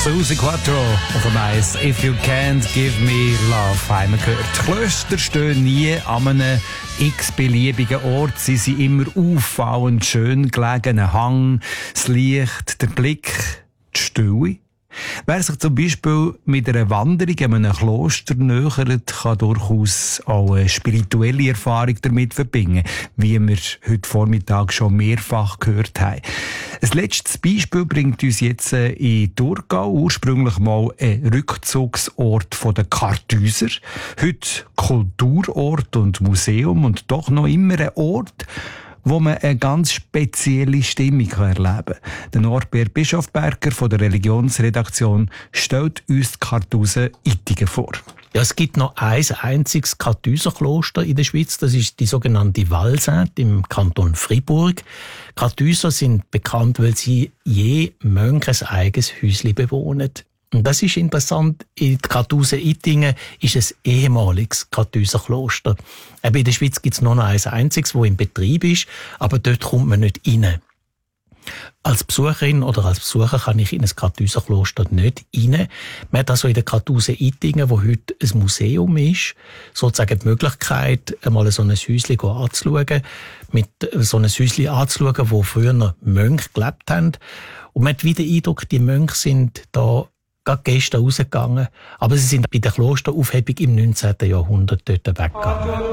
Susi Quattro auf dem Eis. If you can't give me love, haben wir gehört. Klöster stehen nie an einem x-beliebigen Ort. Sie sind immer auffallend schön gelegen. Ein Hang, das Licht, der Blick, die Stille. Wer sich zum Beispiel mit einer Wanderung in einem Kloster nähert, kann durchaus auch eine spirituelle Erfahrung damit verbinden, wie wir heute Vormittag schon mehrfach gehört haben. Ein letztes Beispiel bringt uns jetzt in Thurgau, ursprünglich mal ein Rückzugsort der Karthäuser, heute Kulturort und Museum und doch noch immer ein Ort, wo man eine ganz spezielle Stimmung erleben kann. Der Norbert Bischofberger von der Religionsredaktion stellt uns die Kartusen Ittigen vor. Ja, es gibt noch ein einziges Karthäuserkloster in der Schweiz, das ist die sogenannte Valsainte im Kanton Fribourg. Karthäuser sind bekannt, weil sie je Mönche ein eigenes Häuschen bewohnen. Und das ist interessant, in Kartusen Ittingen ist ein ehemaliges Karthäuserkloster. Eben in der Schweiz gibt es nur noch ein einziges, das in Betrieb ist, aber dort kommt man nicht rein. Als Besucherin oder als Besucher kann ich in ein Karthäuserkloster nicht rein. Man hat also in der Kartusen Ittingen, wo heute ein Museum ist, sozusagen die Möglichkeit, einmal so ein Häuschen anzuschauen, mit so einem Häuschen anzuschauen, wo früher noch Mönche gelebt haben. Und man hat wieder den Eindruck, die Mönche sind da gerade gestern rausgegangen, aber sie sind bei der Klosteraufhebung im 19. Jahrhundert dort weggegangen.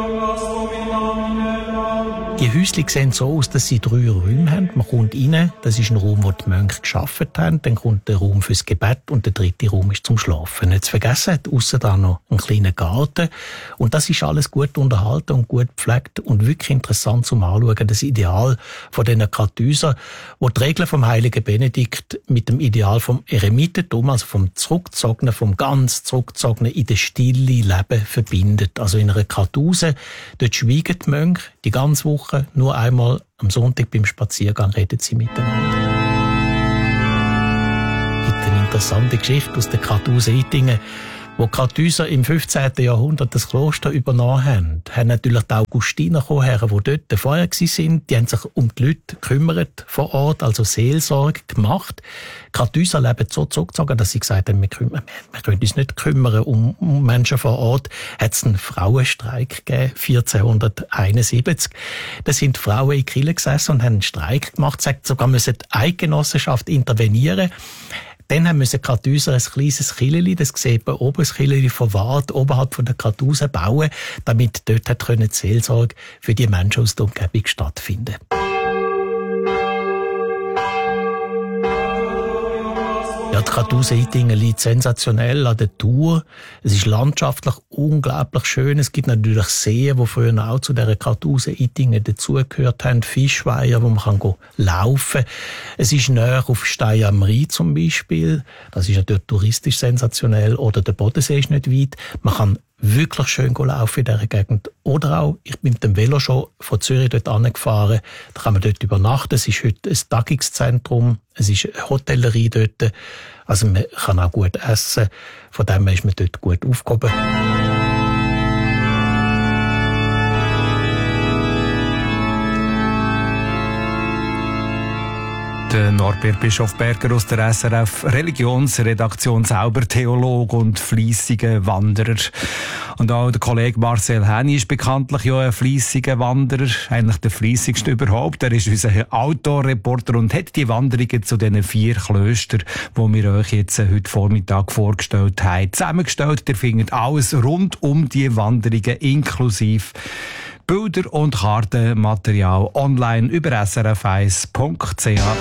Die Häuschen sehen so aus, dass sie 3 Räume haben. Man kommt rein, das ist ein Raum, wo die Mönche gearbeitet haben. Dann kommt der Raum fürs Gebet und der 3. Raum ist zum Schlafen. Nicht zu vergessen, hat ausser da noch einen kleinen Garten. Und das ist alles gut unterhalten und gut gepflegt und wirklich interessant zum Anschauen. Das Ideal von diesen Karthäusern, wo die Regeln vom heiligen Benedikt mit dem Ideal vom Eremitentum, also vom Zurückgezogenen, vom ganz Zurückgezogenen in der Stille Leben verbindet. Also in einer Karthuse, dort schweigen die Mönche die ganze Woche. Nur einmal am Sonntag beim Spaziergang reden sie miteinander. Es gibt eine interessante Geschichte aus der Kartusen Ittingen, wo die Karthäuser im 15. Jahrhundert das Kloster übernommen haben. Haben natürlich die Augustiner gekommen, die dort vorher waren. Die haben sich um die Leute gekümmert vor Ort, also Seelsorge gemacht. Die Karthäuser leben so zurückgezogen, dass sie gesagt haben, wir können uns nicht kümmern um Menschen vor Ort. Hat es einen Frauenstreik gegeben, 1471. Da sind Frauen in die Kirche gesessen und haben einen Streik gemacht. Sagt sogar, müssen die Eidgenossenschaft intervenieren. Dann haben wir Karthäuser ein kleines Kirchli, das sieht man oben, das Kirchli verwahrt, oberhalb von der Karthuse bauen, damit dort die Seelsorge für die Menschen aus der Umgebung stattfinden. Ja, die Kartusen Ittingen liegt sensationell an der Tour. Es ist landschaftlich unglaublich schön. Es gibt natürlich Seen, die früher auch zu dieser Kartusen Ittingen dazugehört haben. Fischweiher, wo man laufen kann. Es ist näher auf Stein am Rhein zum Beispiel. Das ist natürlich touristisch sensationell. Oder der Bodensee ist nicht weit. Man kann wirklich schön laufen in dieser Gegend. Oder auch, ich bin mit dem Velo schon von Zürich dort angefahren. Da kann man dort übernachten. Es ist heute ein Tagungszentrum. Es ist eine Hotellerie dort. Also man kann auch gut essen. Von dem her ist man dort gut aufgehoben. Der Norbert Bischofberger aus der SRF Religionsredaktion, selber Theologe und fleissiger Wanderer. Und auch der Kollege Marcel Häni ist bekanntlich ja ein fleissiger Wanderer, eigentlich der fleissigste überhaupt. Er ist unser Outdoor-Reporter und hat die Wanderungen zu diesen 4 Klöstern, die wir euch jetzt heute Vormittag vorgestellt haben, zusammengestellt. Ihr findet alles rund um die Wanderungen, inklusive Bilder und Kartenmaterial online über srf1.ch.